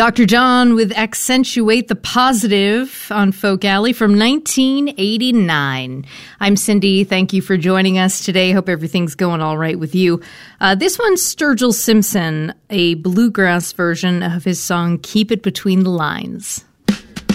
Dr. John with Accentuate the Positive on Folk Alley from 1989. I'm Cindy. Thank you for joining us today. Hope everything's going all right with you. This one's Sturgill Simpson, a bluegrass version of his song Keep It Between the Lines.